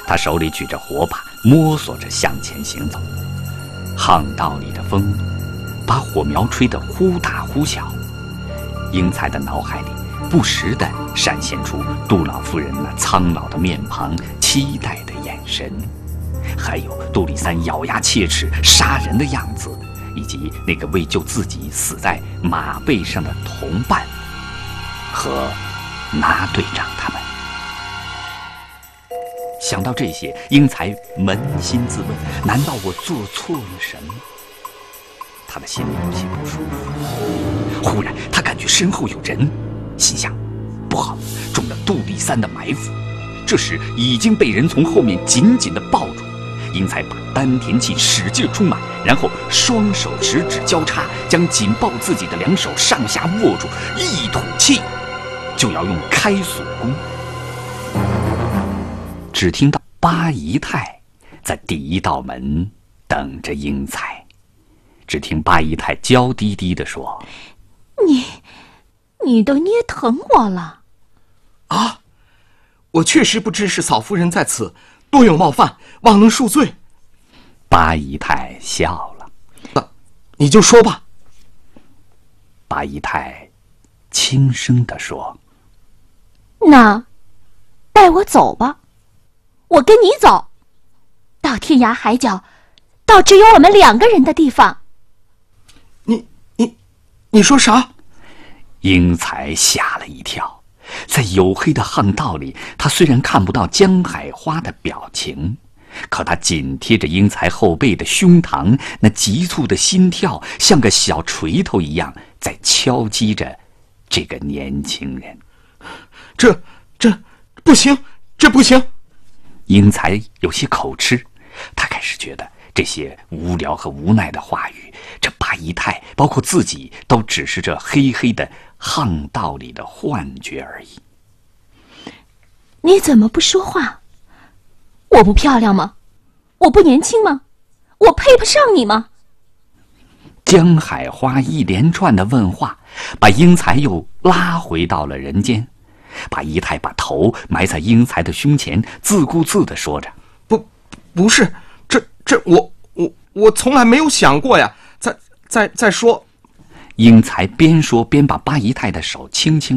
他手里举着火把，摸索着向前行走。巷道里的风把火苗吹得忽大忽小，英才的脑海里不时地闪现出杜老夫人那苍老的面庞、期待的眼神，还有杜丽三咬牙切齿杀人的样子，以及那个为救自己死在马背上的同伴和拿队长他们。想到这些，英才扪心自问：难道我做错了什么？他的心里有些不舒服。忽然，他感觉身后有人，心想：不好，中了杜丽三的埋伏。这时，已经被人从后面紧紧地抱住。英才把丹田气使劲充满，然后双手十指交叉，将紧抱自己的两手上下握住，一吐气就要用开锁功。只听到八姨太在第一道门等着英才。只听八姨太娇滴滴地说： 你都捏疼我了啊！我确实不知是嫂夫人在此，多有冒犯，望能恕罪。 八姨太笑了： 你就说吧。 八姨太轻声地说： 那带我走吧，我跟你走，到天涯海角，到只有我们两个人的地方。 你说啥？ 英才吓了一跳，在黝黑的巷道里，他虽然看不到江海花的表情，可他紧贴着英才后背的胸膛，那急促的心跳像个小锤头一样在敲击着这个年轻人。 这不行，这不行！ 英才有些口吃，他开始觉得这些无聊和无奈的话语，这八姨太包括自己都只是这黑黑的巷道里的幻觉而已。 你怎么不说话？我不漂亮吗？我不年轻吗？我配不上你吗？ 江海花一连串的问话，把英才又拉回到了人间。八姨太把头埋在英才的胸前，自顾自地说着： 不是，我从来没有想过呀。再说。 英才边说边把八姨太的手轻轻